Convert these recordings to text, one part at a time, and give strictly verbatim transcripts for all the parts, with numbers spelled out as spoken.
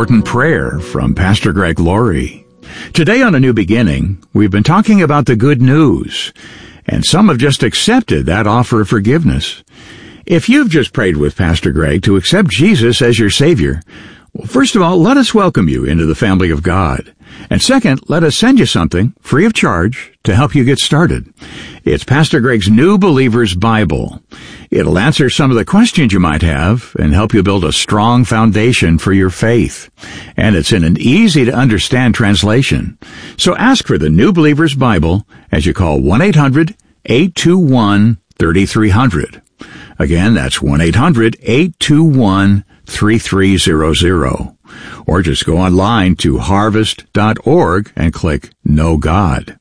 important prayer from Pastor Greg Laurie. Today on A New Beginning, we've been talking about the good news, and some have just accepted that offer of forgiveness. If you've just prayed with Pastor Greg to accept Jesus as your Savior, well, first of all, let us welcome you into the family of God. And second, let us send you something free of charge to help you get started. It's Pastor Greg's New Believer's Bible. It'll answer some of the questions you might have and help you build a strong foundation for your faith. And it's in an easy-to-understand translation. So ask for the New Believer's Bible as you call one eight hundred, eight two one, three three zero zero. Again, that's one eight hundred, eight two one, three three zero zero. Or just go online to harvest dot org and click Know God.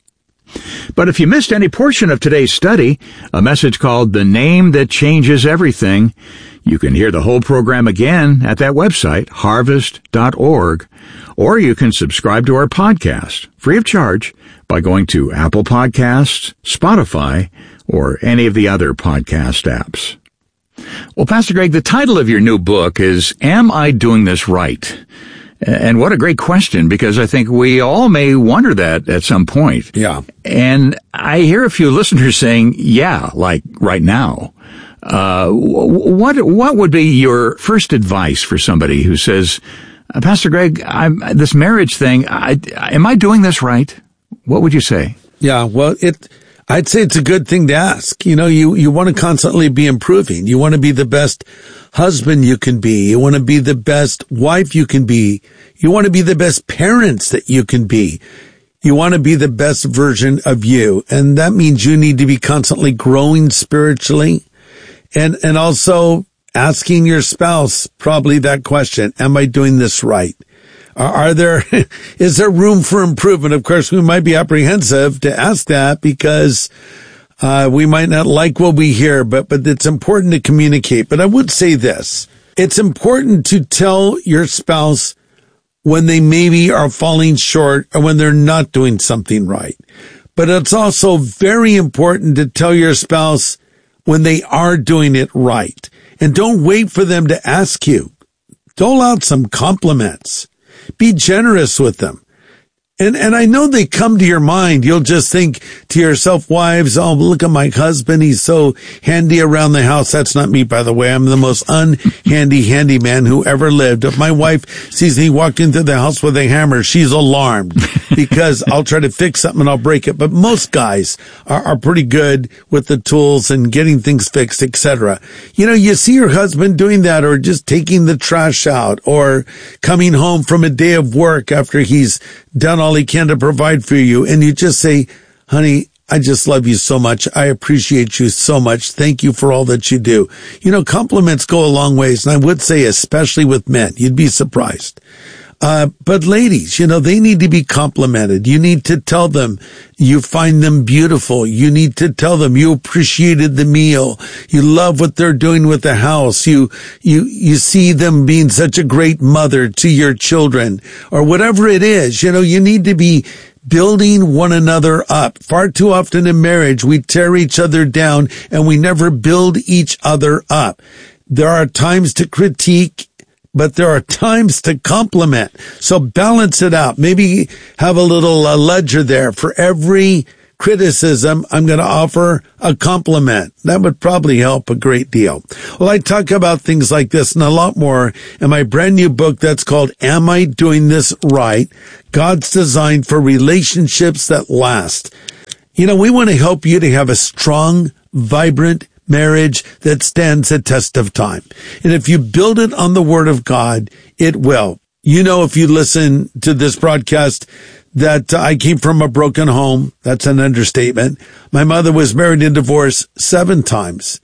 But if you missed any portion of today's study, a message called The Name That Changes Everything, you can hear the whole program again at that website, harvest dot org, or you can subscribe to our podcast, free of charge, by going to Apple Podcasts, Spotify, or any of the other podcast apps. Well, Pastor Greg, the title of your new book is Am I Doing This Right? And what a great question, because I think we all may wonder that at some point. Yeah. And I hear a few listeners saying, yeah, like right now. Uh, what, what would be your first advice for somebody who says, Pastor Greg, I'm, this marriage thing, I, am I doing this right? What would you say? Yeah, well, it, I'd say it's a good thing to ask. You know, you, you want to constantly be improving. You want to be the best husband you can be. You want to be the best wife you can be. You want to be the best parents that you can be. You want to be the best version of you. And that means you need to be constantly growing spiritually and, and also asking your spouse probably that question. Am I doing this right? Are there, is there room for improvement? Of course, we might be apprehensive to ask that because, uh, we might not like what we hear, but, but it's important to communicate. But I would say this, it's important to tell your spouse when they maybe are falling short or when they're not doing something right. But it's also very important to tell your spouse when they are doing it right. And don't wait for them to ask you. Dole out some compliments. Be generous with them. And, and I know they come to your mind. You'll just think to yourself, wives, oh, look at my husband. He's so handy around the house. That's not me, by the way. I'm the most unhandy handyman who ever lived. If my wife sees me walk into the house with a hammer, she's alarmed because I'll try to fix something and I'll break it. But most guys are, are pretty good with the tools and getting things fixed, et cetera. You know, you see your husband doing that or just taking the trash out or coming home from a day of work after he's done all he can to provide for you. And you just say, honey, I just love you so much. I appreciate you so much. Thank you for all that you do. You know, compliments go a long ways. And I would say, especially with men, you'd be surprised. Uh, but ladies, you know, they need to be complimented. You need to tell them you find them beautiful. You need to tell them you appreciated the meal. You love what they're doing with the house. You, you, you see them being such a great mother to your children or whatever it is. You know, you need to be building one another up. Far too often in marriage, we tear each other down and we never build each other up. There are times to critique, but there are times to compliment. So balance it out. Maybe have a little uh, ledger there. For every criticism, I'm going to offer a compliment. That would probably help a great deal. Well, I talk about things like this and a lot more in my brand new book that's called Am I Doing This Right? God's Design for Relationships That Last. You know, we want to help you to have a strong, vibrant marriage that stands the test of time. And if you build it on the Word of God, it will. You know, if you listen to this broadcast, that I came from a broken home. That's an understatement. My mother was married and divorced seven times.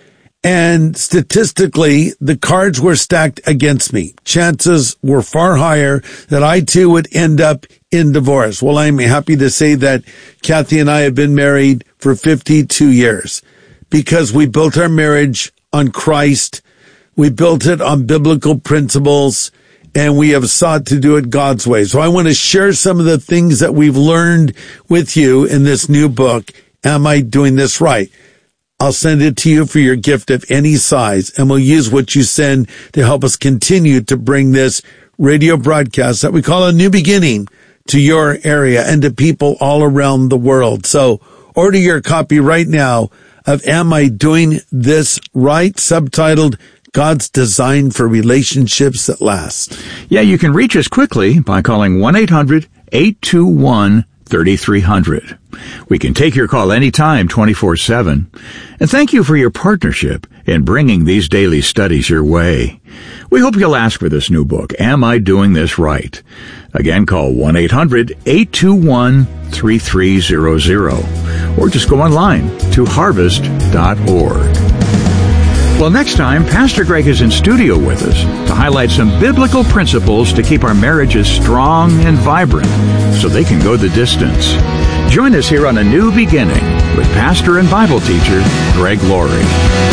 And statistically, the cards were stacked against me. Chances were far higher that I too would end up in divorce. Well, I'm happy to say that Kathy and I have been married for fifty-two years. Because we built our marriage on Christ, we built it on biblical principles, and we have sought to do it God's way. So I want to share some of the things that we've learned with you in this new book, Am I Doing This Right? I'll send it to you for your gift of any size, and we'll use what you send to help us continue to bring this radio broadcast that we call A New Beginning to your area and to people all around the world. So order your copy right now of Am I Doing This Right? Subtitled God's Design for Relationships That Last. Yeah, you can reach us quickly by calling one eight hundred eight two one thirty-three hundred. We can take your call anytime, twenty-four seven. And thank you for your partnership in bringing these daily studies your way. We hope you'll ask for this new book, Am I Doing This Right? Again, call one eight hundred eight two one three three zero zero or just go online to harvest dot org. Well, next time, Pastor Greg is in studio with us to highlight some biblical principles to keep our marriages strong and vibrant so they can go the distance. Join us here on A New Beginning with pastor and Bible teacher Greg Laurie.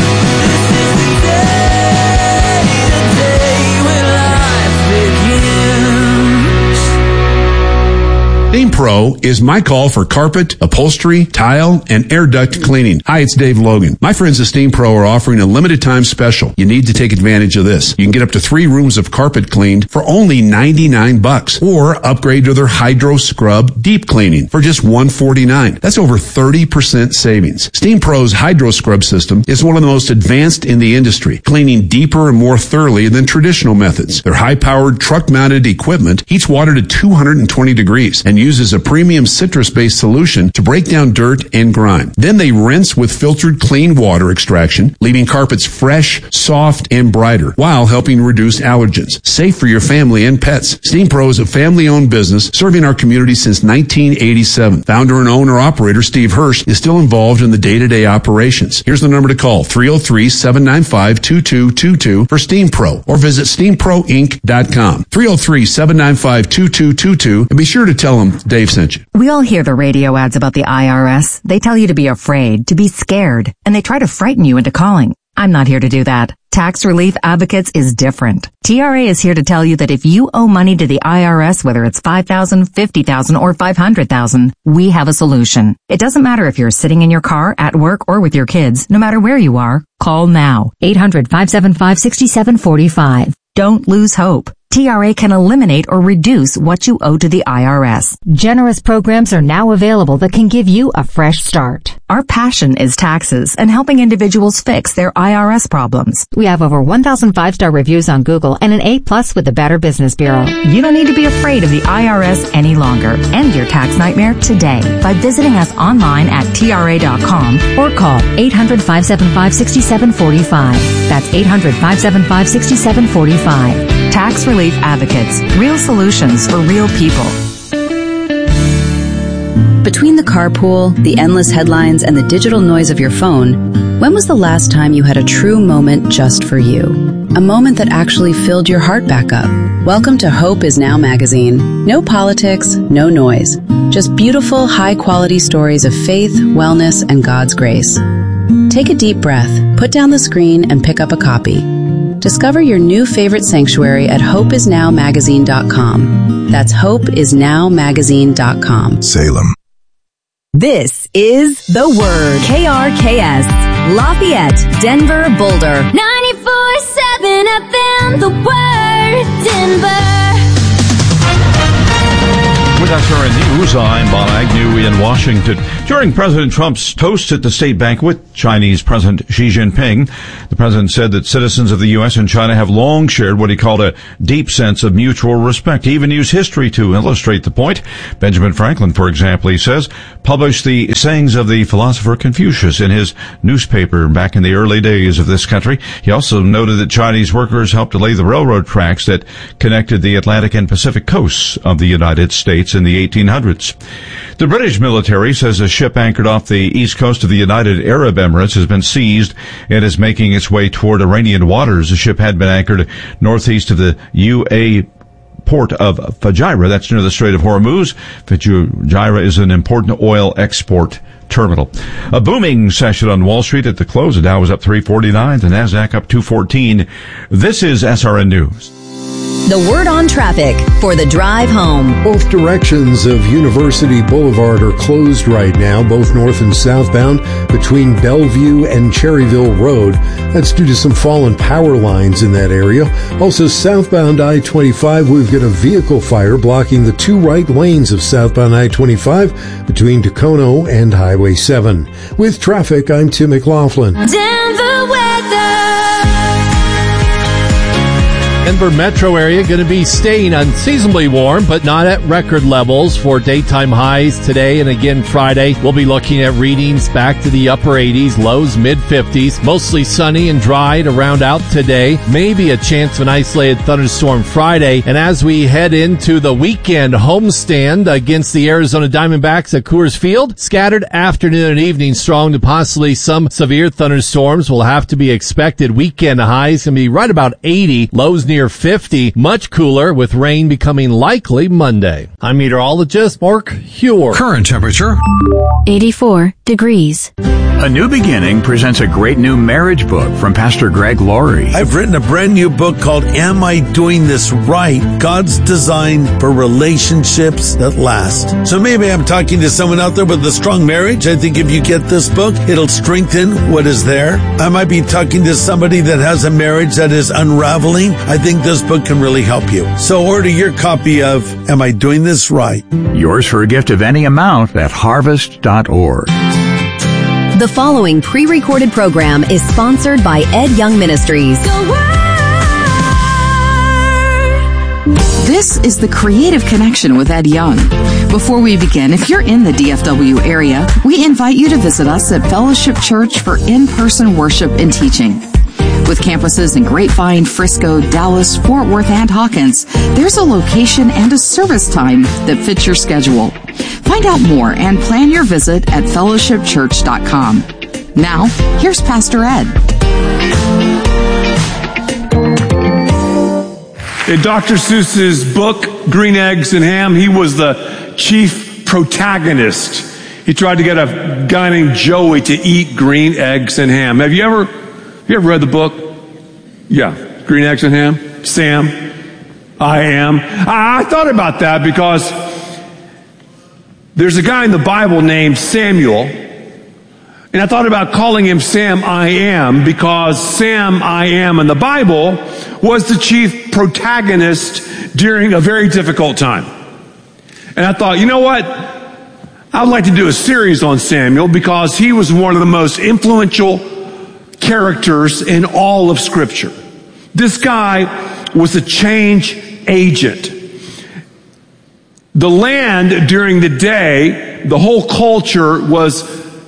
Steam Pro is my call for carpet, upholstery, tile, and air duct cleaning. Hi, it's Dave Logan. My friends at Steam Pro are offering a limited time special. You need to take advantage of this. You can get up to three rooms of carpet cleaned for only ninety-nine bucks, or upgrade to their Hydro Scrub Deep Cleaning for just one forty-nine. That's over thirty percent savings. Steam Pro's Hydro Scrub system is one of the most advanced in the industry, cleaning deeper and more thoroughly than traditional methods. Their high-powered truck-mounted equipment heats water to two hundred twenty degrees and uses a premium citrus-based solution to break down dirt and grime. Then they rinse with filtered clean water extraction, leaving carpets fresh, soft, and brighter, while helping reduce allergens. Safe for your family and pets. Steam Pro is a family-owned business serving our community since nineteen eighty-seven. Founder and owner-operator Steve Hirsch is still involved in the day-to-day operations. Here's the number to call, three oh three, seven nine five, two two two two for Steam Pro, or visit steam pro inc dot com. three oh three, seven nine five, two two two two, and be sure to tell them Dave sent you. We all hear the radio ads about the I R S. They tell you to be afraid, to be scared, and they try to frighten you into calling. I'm not here to do that. Tax Relief Advocates is different. T R A is here to tell you that if you owe money to the I R S, whether it's five thousand dollars, fifty thousand dollars, or five hundred thousand dollars, we have a solution. It doesn't matter if you're sitting in your car, at work, or with your kids. No matter where you are, call now. eight hundred, five seven five, six seven four five. Don't lose hope. T R A can eliminate or reduce what you owe to the I R S. Generous programs are now available that can give you a fresh start. Our passion is taxes and helping individuals fix their I R S problems. We have over one thousand five-star reviews on Google and an A plus with the Better Business Bureau. You don't need to be afraid of the I R S any longer. End your tax nightmare today by visiting us online at T R A dot com or call eight hundred, five seven five, six seven four five. That's eight hundred, five seven five, six seven four five. Tax Relief Advocates. Real solutions for real people. Between the carpool, the endless headlines, and the digital noise of your phone, when was the last time you had a true moment just for you? A moment that actually filled your heart back up. Welcome to Hope Is Now magazine. No politics, no noise. Just beautiful, high-quality stories of faith, wellness, and God's grace. Take a deep breath, put down the screen, and pick up a copy. Discover your new favorite sanctuary at hope is now magazine dot com. That's hope is now magazine dot com. Salem. This is The Word. K R K S, Lafayette, Denver, Boulder. ninety-four seven F M, The Word, Denver. With S R N News, I'm Bob Agnew in Washington. During President Trump's toast at the state banquet, Chinese President Xi Jinping, the president said that citizens of the U S and China have long shared what he called a deep sense of mutual respect. He even used history to illustrate the point. Benjamin Franklin, for example, he says, published the sayings of the philosopher Confucius in his newspaper back in the early days of this country. He also noted that Chinese workers helped to lay the railroad tracks that connected the Atlantic and Pacific coasts of the United States in the eighteen hundreds. The British military says a ship anchored off the east coast of the United Arab Emirates has been seized and is making its way toward Iranian waters. The ship had been anchored northeast of the U A E port of Fujairah. That's near the Strait of Hormuz. Fujairah is an important oil export terminal. A booming session on Wall Street at the close. The Dow was up three forty-nine, the Nasdaq up two fourteen. This is S R N News. The Word on Traffic for the drive home. Both directions of University Boulevard are closed right now, both north and southbound between Bellevue and Cherryville Road. That's due to some fallen power lines in that area. Also, southbound I twenty-five, we've got a vehicle fire blocking the two right lanes of southbound I twenty-five between Tacono and Highway seven. With traffic, I'm Tim McLaughlin. Denver weather. Denver metro area going to be staying unseasonably warm, but not at record levels for daytime highs today and again Friday. We'll be looking at readings back to the upper eighties, lows mid fifties, mostly sunny and dry to round out today. Maybe a chance of an isolated thunderstorm Friday. And as we head into the weekend homestand against the Arizona Diamondbacks at Coors Field, scattered afternoon and evening strong to possibly some severe thunderstorms will have to be expected. Weekend highs can be right about eighty, lows near fifty, much cooler with rain becoming likely Monday. I'm meteorologist Mark Huer. Current temperature eighty-four degrees. A New Beginning presents a great new marriage book from Pastor Greg Laurie. I've written a brand new book called Am I Doing This Right? God's Design for Relationships That Last. So maybe I'm talking to someone out there with a strong marriage. I think if you get this book, it'll strengthen what is there. I might be talking to somebody that has a marriage that is unraveling. I think this book can really help you. So order your copy of Am I Doing This Right? Yours for a gift of any amount at harvest dot org. The following pre-recorded program is sponsored by Ed Young Ministries. This is the Creative Connection with Ed Young. Before we begin, if you're in the D F W area, we invite you to visit us at Fellowship Church for in-person worship and teaching. With campuses in Grapevine, Frisco, Dallas, Fort Worth, and Hawkins, there's a location and a service time that fits your schedule. Find out more and plan your visit at fellowship church dot com. Now, here's Pastor Ed. In Doctor Seuss's book, Green Eggs and Ham, he was the chief protagonist. He tried to get a guy named Joey to eat green eggs and ham. Have you ever, you ever read the book? Yeah, Green Eggs and Ham? Sam, I am. I thought about that because there's a guy in the Bible named Samuel, and I thought about calling him Sam I Am because Sam I Am in the Bible was the chief protagonist during a very difficult time. And I thought, you know what? I would like to do a series on Samuel because he was one of the most influential characters in all of Scripture. This guy was a change agent. The land during the day, the whole culture was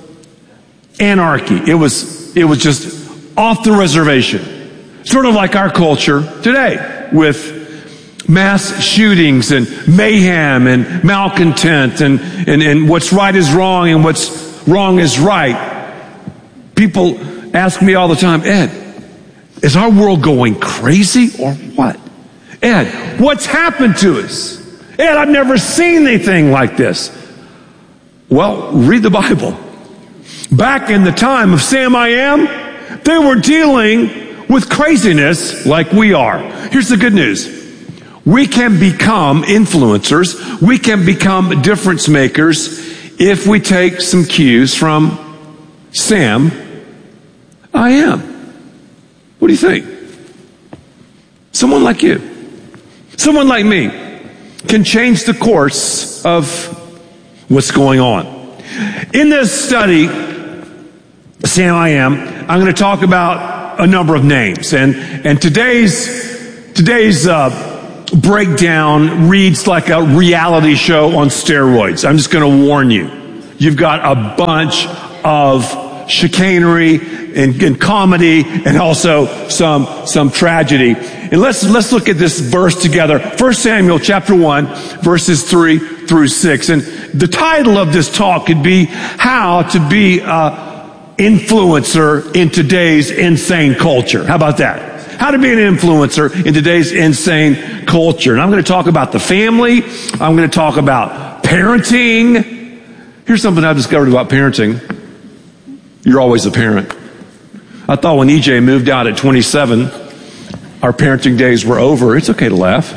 anarchy. It was, it was just off the reservation. Sort of like our culture today with mass shootings and mayhem and malcontent and, and, and what's right is wrong and what's wrong is right. People ask me all the time, Ed, is our world going crazy or what? Ed, what's happened to us? Ed, I've never seen anything like this. Well, read the Bible. Back in the time of Sam I Am, they were dealing with craziness like we are. Here's the good news. We can become influencers. We can become difference makers if we take some cues from Sam I Am. What do you think? Someone like you, someone like me, can change the course of what's going on. In this study, Sam I Am, I'm going to talk about a number of names. And, and today's, today's, uh, breakdown reads like a reality show on steroids. I'm just going to warn you. You've got a bunch of chicanery and, and comedy and also some, some tragedy. And let's, let's look at this verse together. First Samuel chapter one, verses three through six. And the title of this talk could be How to Be a Influencer in Today's Insane Culture. How about that? How to be an influencer in today's insane culture. And I'm going to talk about the family. I'm going to talk about parenting. Here's something I've discovered about parenting. You're always a parent. I thought when E J moved out at twenty-seven, our parenting days were over. It's okay to laugh.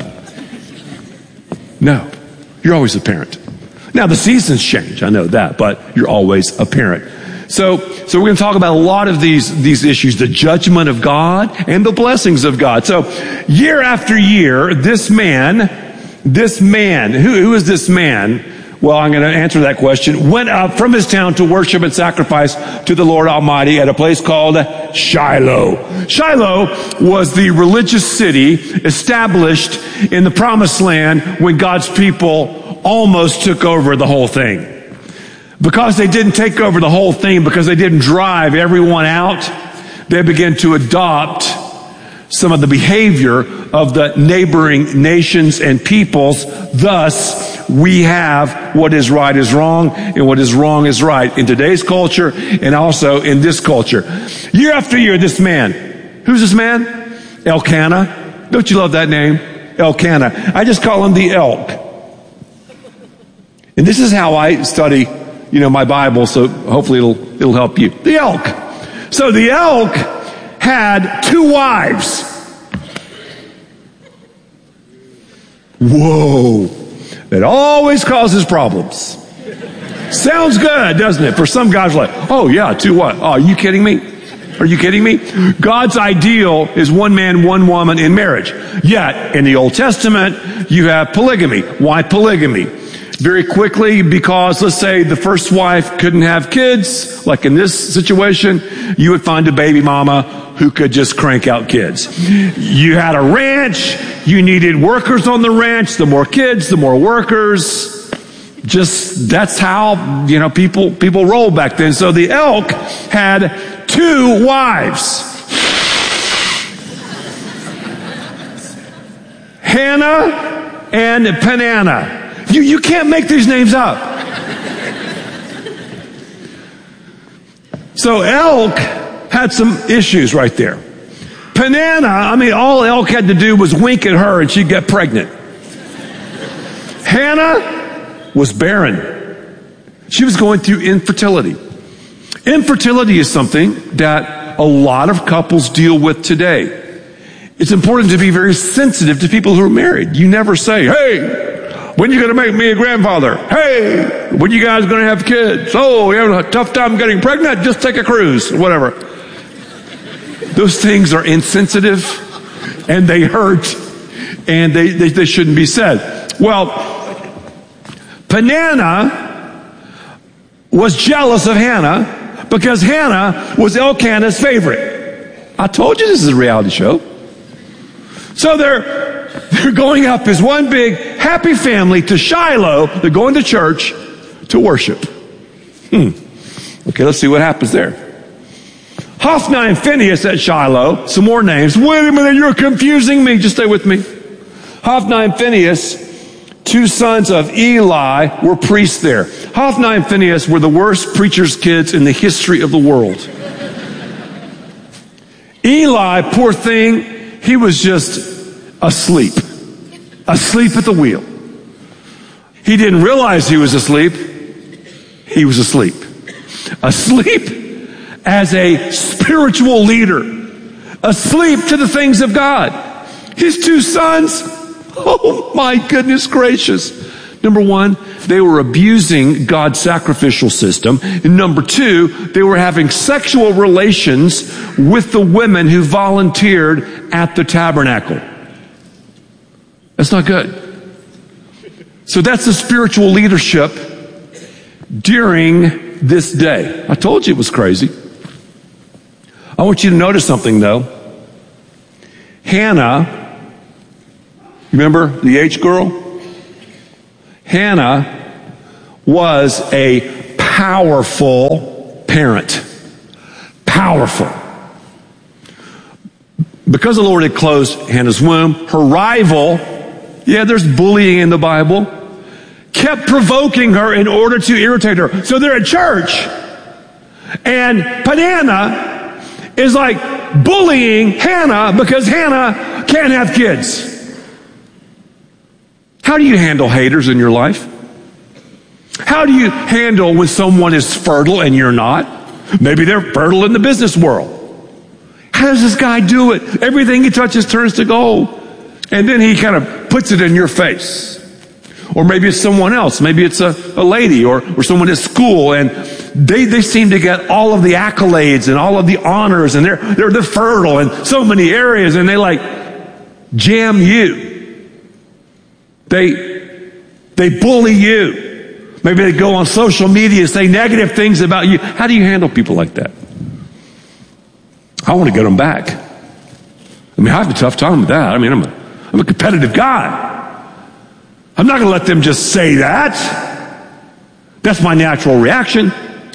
No, you're always a parent. Now, the seasons change, I know that, but you're always a parent. So, so we're going to talk about a lot of these, these issues, the judgment of God and the blessings of God. So, year after year, this man, this man, who, who is this man? Well, I'm going to answer that question. Went up from his town to worship and sacrifice to the Lord Almighty at a place called Shiloh. Shiloh was the religious city established in the Promised Land when God's people almost took over the whole thing. Because they didn't take over the whole thing, because they didn't drive everyone out, they began to adopt some of the behavior of the neighboring nations and peoples. Thus, we have what is right is wrong and what is wrong is right in today's culture and also in this culture. Year after year, this man, who's this man? Elkanah. Don't you love that name? Elkanah. I just call him the elk. And this is how I study, you know, my Bible, so hopefully it'll, it'll help you. The elk. So the elk had two wives. Whoa. That always causes problems. Sounds good, doesn't it? For some guys like, oh yeah, two what? Oh, are you kidding me? Are you kidding me? God's ideal is one man, one woman in marriage. Yet, in the Old Testament, you have polygamy. Why polygamy? Very quickly, because let's say the first wife couldn't have kids, like in this situation, you would find a baby mama who could just crank out kids. You had a ranch, you needed workers on the ranch, the more kids, the more workers. Just, that's how, you know, people, people rolled back then. So the elk had two wives. Hannah and Peninnah. You, you can't make these names up. So elk had some issues right there. Peninnah, I mean, all elk had to do was wink at her and she'd get pregnant. Hannah was barren. She was going through infertility. Infertility is something that a lot of couples deal with today. It's important to be very sensitive to people who are married. You never say, hey, when are you going to make me a grandfather? Hey, when you guys going to have kids? Oh, you're having a tough time getting pregnant? Just take a cruise, whatever. Those things are insensitive and they hurt and they, they, they shouldn't be said. Well, Peninnah was jealous of Hannah because Hannah was Elkanah's favorite. I told you this is a reality show. So they're, they're going up as one big happy family to Shiloh. They're going to church to worship. Hmm. Okay, let's see what happens there. Hophni and Phinehas at Shiloh. Some more names. Wait a minute, you're confusing me. Just stay with me. Hophni and Phinehas, two sons of Eli, were priests there. Hophni and Phinehas were the worst preacher's kids in the history of the world. Eli, poor thing, he was just asleep. Asleep at the wheel. He didn't realize he was asleep. He was asleep. Asleep as a spiritual leader. Asleep to the things of God. His two sons, oh my goodness gracious. Number one, they were abusing God's sacrificial system. And number two, they were having sexual relations with the women who volunteered at the tabernacle. That's not good. So that's the spiritual leadership during this day. I told you it was crazy. I want you to notice something though. Hannah, remember the H girl? Hannah was a powerful parent. Powerful. Because the Lord had closed Hannah's womb, her rival, yeah, there's bullying in the Bible, kept provoking her in order to irritate her. So they're at church, and Peninnah is like bullying Hannah because Hannah can't have kids. How do you handle haters in your life? How do you handle when someone is fertile and you're not? Maybe they're fertile in the business world. How does this guy do it? Everything he touches turns to gold. And then he kind of puts it in your face. Or maybe it's someone else. Maybe it's a, a lady or, or someone at school, and they, they seem to get all of the accolades and all of the honors, and they're, they're the fertile in so many areas, and they like jam you. They, they bully you. Maybe they go on social media, say negative things about you. How do you handle people like that? I want to get them back. I mean, I have a tough time with that. I mean, I'm a, I'm a competitive guy. I'm not going to let them just say that. That's my natural reaction.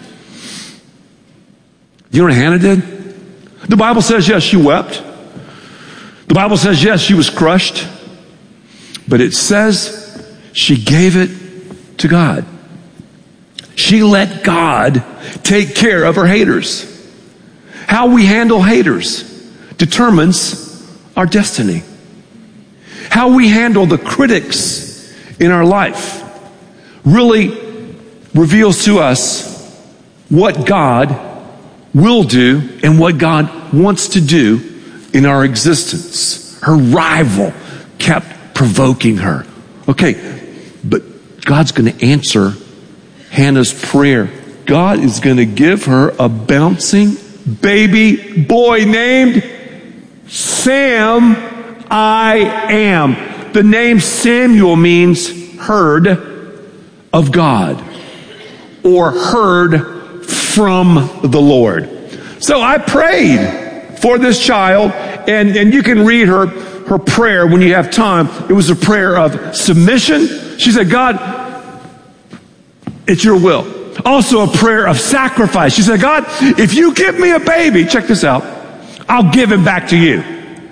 You know what Hannah did? The Bible says, yes, she wept. The Bible says, yes, she was crushed. But it says she gave it to God. She let God take care of her haters. How we handle haters determines our destiny. How we handle the critics in our life really reveals to us what God will do and what God wants to do in our existence. Her rival kept provoking her. Okay, but God's going to answer Hannah's prayer. God is going to give her a bouncing baby boy named Sam I am. The name Samuel means heard of God or heard from the Lord. So I prayed for this child, and, and you can read her, her prayer when you have time. It was a prayer of submission. She said, God, it's your will. Also a prayer of sacrifice. She said, God, if you give me a baby, check this out, I'll give him back to you.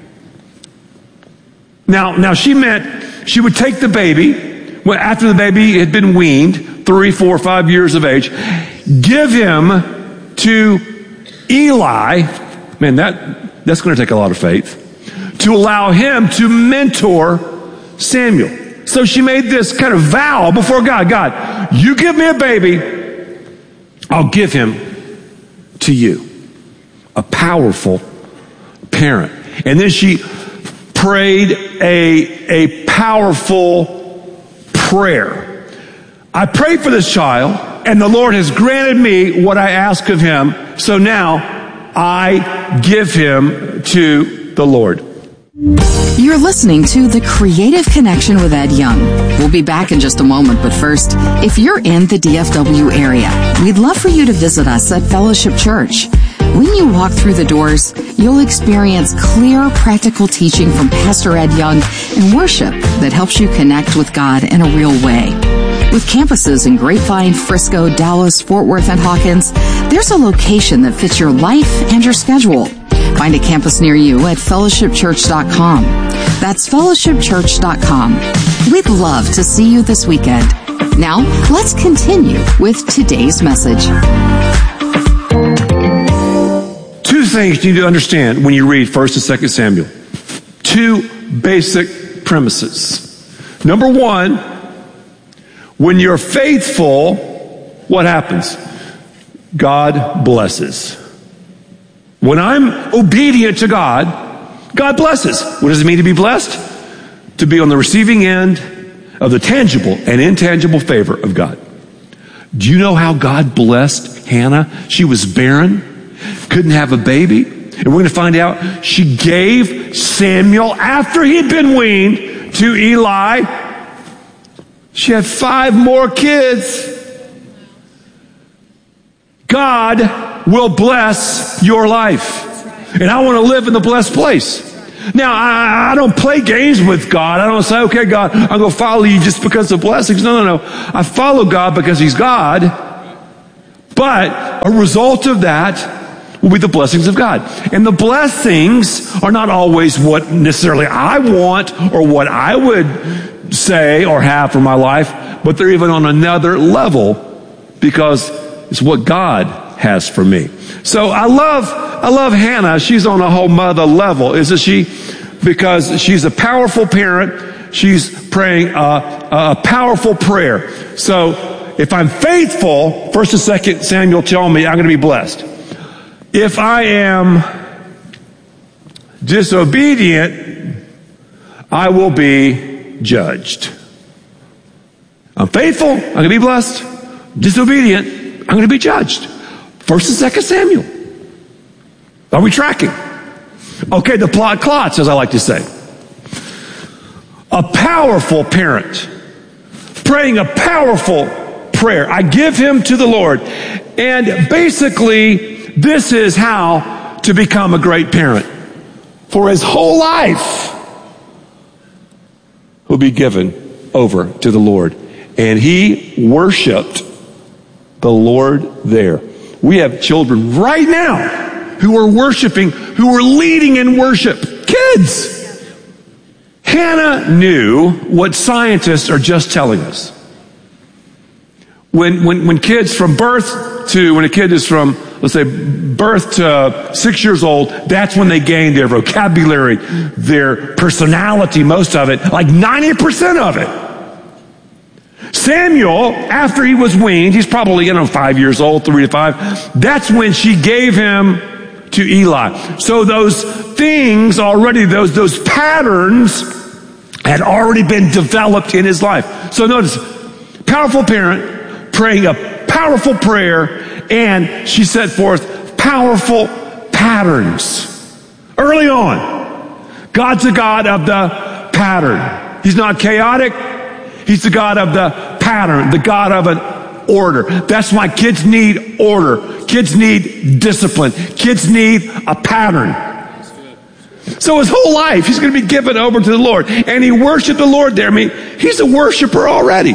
Now, now she meant she would take the baby, after the baby had been weaned, three, four, five years of age, give him to Eli. Man, that, that's going to take a lot of faith. To allow him to mentor Samuel. So she made this kind of vow before God. God, you give me a baby, I'll give him to you. A powerful parent. And then she prayed a, a powerful prayer. I prayed for this child, and the Lord has granted me what I ask of him. So now I give him to the Lord. You're listening to The Creative Connection with Ed Young. We'll be back in just a moment, but first, if you're in the D F W area, we'd love for you to visit us at Fellowship Church. When you walk through the doors, you'll experience clear, practical teaching from Pastor Ed Young and worship that helps you connect with God in a real way. With campuses in Grapevine, Frisco, Dallas, Fort Worth, and Hawkins, there's a location that fits your life and your schedule. Find a campus near you at fellowship church dot com. That's fellowship church dot com. We'd love to see you this weekend. Now, let's continue with today's message. Two things you need to understand when you read First and Second Samuel. Two basic premises. Number one, when you're faithful, what happens? God blesses. When I'm obedient to God, God blesses. What does it mean to be blessed? To be on the receiving end of the tangible and intangible favor of God. Do you know how God blessed Hannah? She was barren, couldn't have a baby. And we're going to find out she gave Samuel, after he'd been weaned, to Eli. She had five more kids. God will bless your life. And I want to live in the blessed place. Now, I, I don't play games with God. I don't say, okay, God, I'm going to follow you just because of blessings. No, no, no. I follow God because he's God. But a result of that will be the blessings of God. And the blessings are not always what necessarily I want or what I would say or have for my life, but they're even on another level because it's what God has for me. So I love, I love Hannah. She's on a whole mother level, isn't she? Because she's a powerful parent. She's praying a, a powerful prayer. So if I'm faithful, First and Second Samuel tell me I'm going to be blessed. If I am disobedient, I will be judged. I'm faithful, I'm going to be blessed. Disobedient, I'm going to be judged. First and Second Samuel. Are we tracking? Okay, the plot clots, as I like to say. A powerful parent praying a powerful prayer. I give him to the Lord. And basically, this is how to become a great parent. For his whole life will be given over to the Lord. And he worshiped the Lord there. We have children right now who are worshiping, who are leading in worship. Kids! Hannah knew what scientists are just telling us. When, when, when kids from birth to, when a kid is from, let's say, birth to six years old, that's when they gain their vocabulary, their personality, most of it, like ninety percent of it. Samuel, after he was weaned, he's probably, you know, five years old, three to five, that's when she gave him to Eli. So those things already, those, those patterns had already been developed in his life. So notice, powerful parent praying a powerful prayer, and she set forth powerful patterns. Early on, God's a God of the pattern. He's not chaotic. He's the God of the pattern, the God of an order. That's why kids need order. Kids need discipline. Kids need a pattern. So his whole life, he's going to be given over to the Lord. And he worshiped the Lord there. I mean, he's a worshiper already.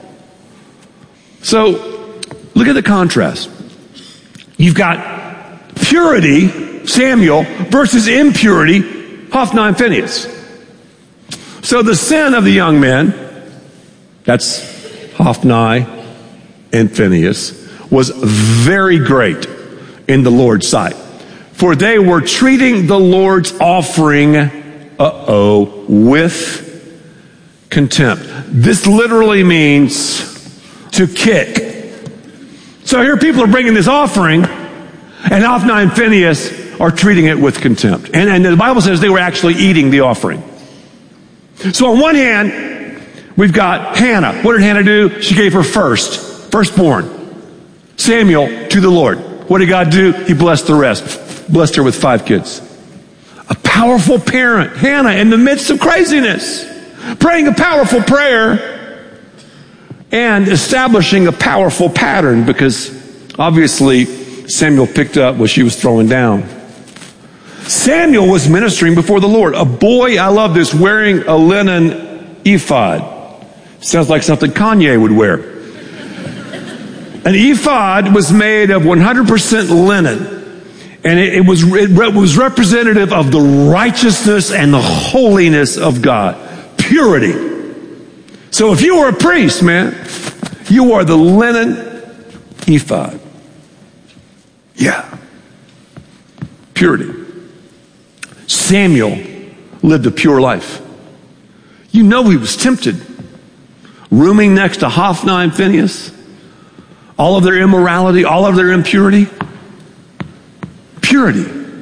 So, look at the contrast. You've got purity, Samuel, versus impurity, Hophni and Phinehas. So the sin of the young men, that's Hophni and Phinehas, was very great in the Lord's sight. For they were treating the Lord's offering, uh-oh, with contempt. This literally means to kick. So here people are bringing this offering, and Hophni and Phinehas are treating it with contempt. And, and the Bible says they were actually eating the offering. So on one hand, we've got Hannah. What did Hannah do? She gave her first, firstborn, Samuel, to the Lord. What did God do? He blessed the rest. Blessed her with five kids. A powerful parent, Hannah, in the midst of craziness, praying a powerful prayer and establishing a powerful pattern, because obviously Samuel picked up what she was throwing down. Samuel was ministering before the Lord. A boy, I love this, wearing a linen ephod. Sounds like something Kanye would wear. An ephod was made of one hundred percent linen, and it, it was it was representative of the righteousness and the holiness of God, purity. So if you were a priest, man, you wore the linen ephod. Yeah, purity. Samuel lived a pure life. You know he was tempted, rooming next to Hophni and Phinehas. All of their immorality, all of their impurity. Purity.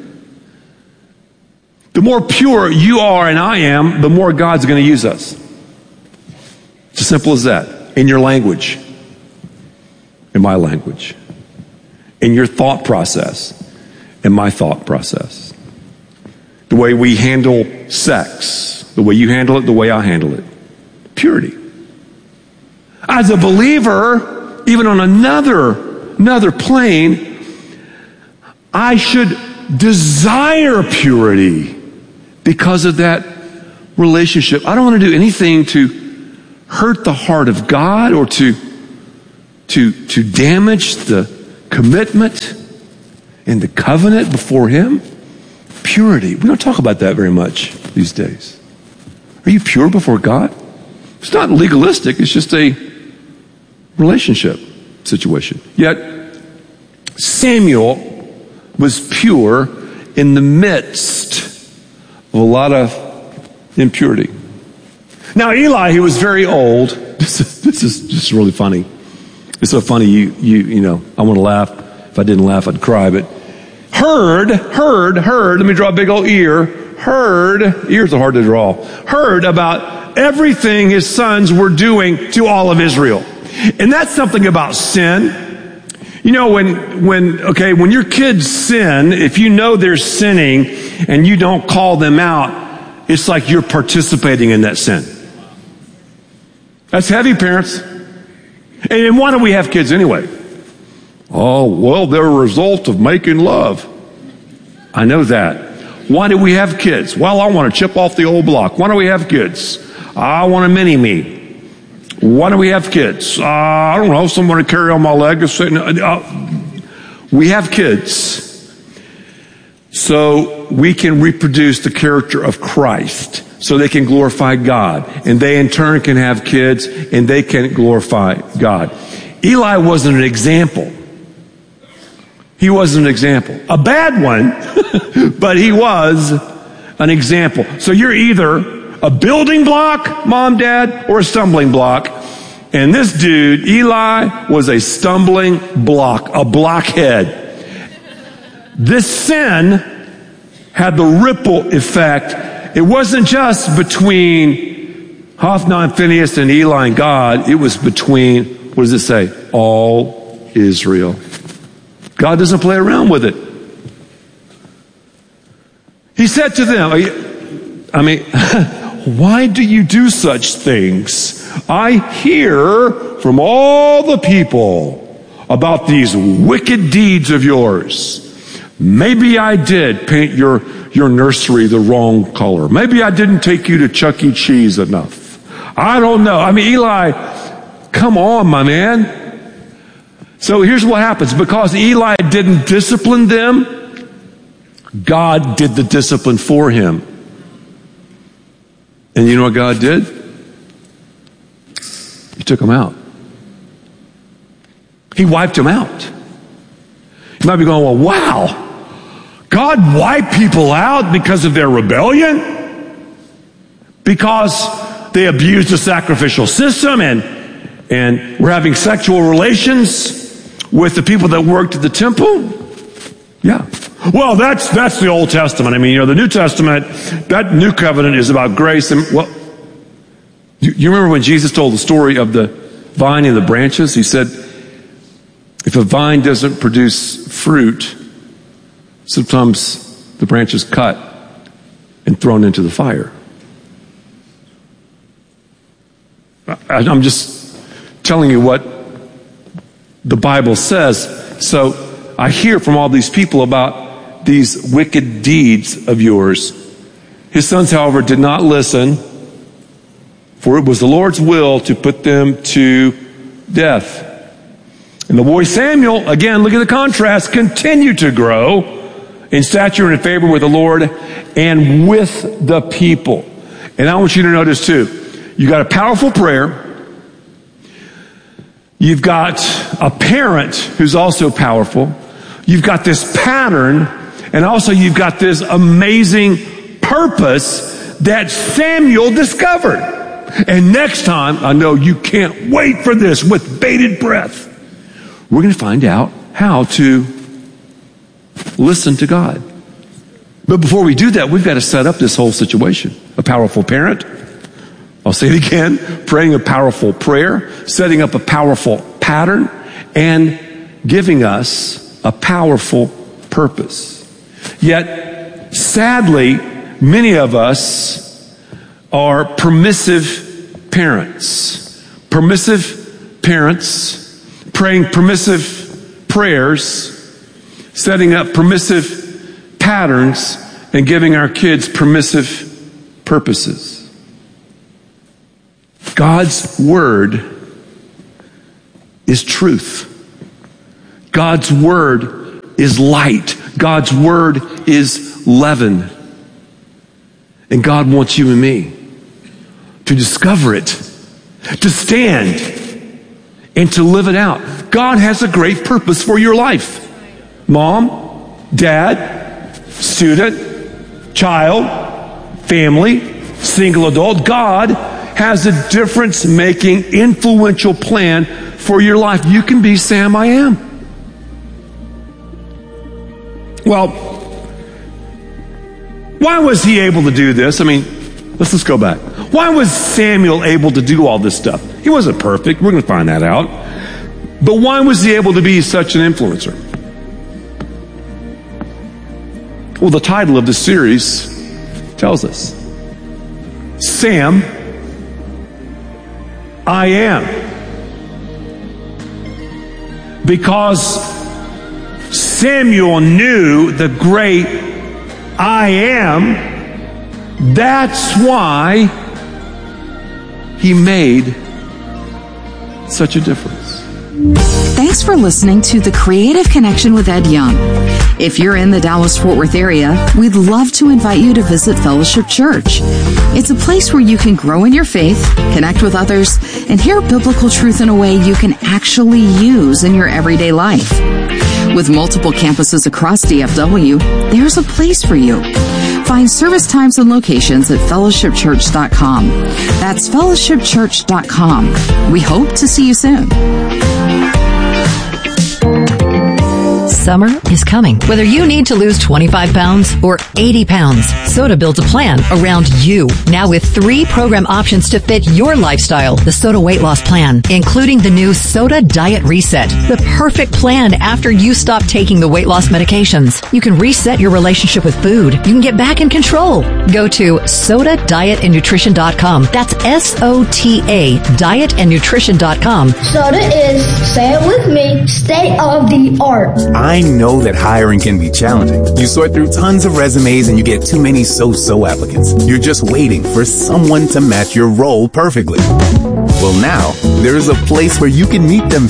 The more pure you are and I am, the more God's going to use us. It's as simple as that. In your language. In my language. In your thought process. In my thought process. The way we handle sex. The way you handle it, the way I handle it. Purity. As a believer, even on another, another plane, I should desire purity because of that relationship. I don't want to do anything to hurt the heart of God or to, to, to damage the commitment and the covenant before Him. Purity. We don't talk about that very much these days. Are you pure before God? It's not legalistic. It's just a relationship situation. Yet, Samuel was pure in the midst of a lot of impurity. Now, Eli, he was very old. This is, this is just really funny. It's so funny, you, you, you know, I want to laugh. If I didn't laugh, I'd cry. But heard, heard, heard, let me draw a big old ear, heard, ears are hard to draw, heard about everything his sons were doing to all of Israel. And that's something about sin. You know, when, when, okay, when your kids sin, if you know they're sinning and you don't call them out, it's like you're participating in that sin. That's heavy, parents. And why do we have kids anyway? Oh, well, they're a result of making love. I know that. Why do we have kids? Well, I want to chip off the old block. Why do we have kids? I want a mini-me. Why do we have kids? Uh, I don't know, someone to carry on my leg. Uh, we have kids so we can reproduce the character of Christ, so they can glorify God. And they in turn can have kids and they can glorify God. Eli wasn't an example. He was an example. A bad one, but he was an example. So you're either a building block, mom, dad, or a stumbling block. And this dude, Eli, was a stumbling block, a blockhead. This sin had the ripple effect. It wasn't just between Hophni and Phinehas and Eli and God. It was between, what does it say? All Israel. God doesn't play around with it. He said to them, I mean, why do you do such things? I hear from all the people about these wicked deeds of yours. Maybe I did paint your, your nursery the wrong color. Maybe I didn't take you to Chuck E. Cheese enough. I don't know. I mean, Eli, come on, my man. So here's what happens. Because Eli didn't discipline them, God did the discipline for him. And you know what God did? He took him out. He wiped him out. You might be going, well, wow. God wiped people out because of their rebellion? Because they abused the sacrificial system and, and were having sexual relations with the people that worked at the temple? Yeah. Well, that's, that's the Old Testament. I mean, you know, the New Testament, that new covenant is about grace. And, well, you, you remember when Jesus told the story of the vine and the branches? He said, if a vine doesn't produce fruit, sometimes the branch is cut and thrown into the fire. I, I'm just telling you what the Bible says. So I hear from all these people about these wicked deeds of yours. His sons, however, did not listen, for it was the Lord's will to put them to death. And the boy Samuel, again, look at the contrast, continued to grow in stature and in favor with the Lord and with the people. And I want you to notice too, you got a powerful prayer. You've got a parent who's also powerful. You've got this pattern, and also you've got this amazing purpose that Samuel discovered. And next time, I know you can't wait for this with bated breath. We're going to find out how to listen to God. But before we do that, we've got to set up this whole situation. A powerful parent. I'll say it again, praying a powerful prayer, setting up a powerful pattern, and giving us a powerful purpose. Yet, sadly, many of us are permissive parents. Permissive parents, praying permissive prayers, setting up permissive patterns, and giving our kids permissive purposes. God's word is truth. God's word is light. God's word is leaven. And God wants you and me to discover it, to stand, and to live it out. God has a great purpose for your life. Mom, dad, student, child, family, single adult. God has a difference-making, influential plan for your life. You can be Sam I Am. Well, Why was he able to do this? I mean, let's just go back. Why was Samuel able to do all this stuff? He wasn't perfect. We're going to find that out. But why was he able to be such an influencer? Well, the title of the series tells us. Sam, I am. Because Samuel knew the great I am, that's why he made such a difference. Thanks for listening to The Creative Connection with Ed Young. If you're in the Dallas-Fort Worth area, we'd love to invite you to visit Fellowship Church. It's a place where you can grow in your faith, connect with others, and hear biblical truth in a way you can actually use in your everyday life. With multiple campuses across D F W, there's a place for you. Find service times and locations at fellowship church dot com. That's fellowship church dot com. We hope to see you soon. Summer is coming. Whether you need to lose twenty-five pounds or eighty pounds, Soda builds a plan around you. Now with three program options to fit your lifestyle. The Soda Weight Loss Plan, including the new Soda Diet Reset. The perfect plan after you stop taking the weight loss medications. You can reset your relationship with food. You can get back in control. Go to soda diet and nutrition dot com. That's S O T A, diet and nutrition dot com. Soda is, say it with me, state of the art. I know that hiring can be challenging. You sort through tons of resumes and you get too many so-so applicants. You're just waiting for someone to match your role perfectly. Well, now, there is a place where you can meet them